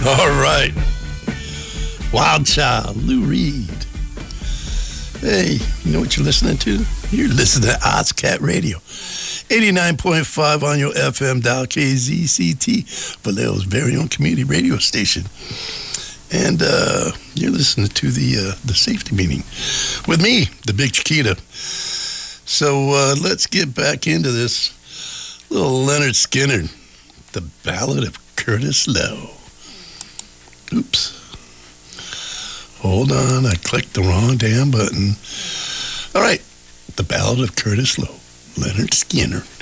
All right. Wild Child, Lou Reed. Hey, you know what you're listening to? You're listening to OzCat Radio. 89.5 on your FM dial, KZCT, Vallejo's very own community radio station. And you're listening to the safety meeting with me, the Big Chiquita. So let's get back into this little Leonard Skinner, the Ballad of Curtis Loew. Oops. Hold on, I clicked the wrong damn button. All right, the Ballad of Curtis Loew, Leonard Skinner.